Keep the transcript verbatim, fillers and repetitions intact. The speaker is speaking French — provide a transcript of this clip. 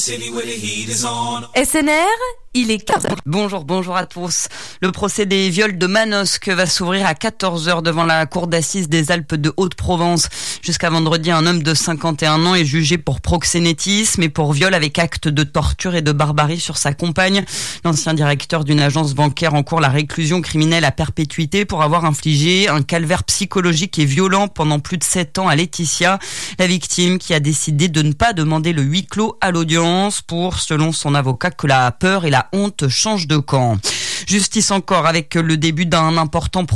S N R, il est quinze heures. Bonjour, bonjour à tous. Le procès des viols de Manosque va s'ouvrir à quatorze heures devant la cour d'assises des Alpes de Haute-Provence. Jusqu'à vendredi, un homme de cinquante et un ans est jugé pour proxénétisme et pour viol avec acte de torture et de barbarie sur sa compagne. L'ancien directeur d'une agence bancaire encourt la réclusion criminelle à perpétuité pour avoir infligé un calvaire psychologique et violent pendant plus de sept ans à Laetitia, la victime qui a décidé de ne pas demander le huis clos à l'audience pour, selon son avocat, que la peur et la honte changent de camp. Justice encore avec le début d'un important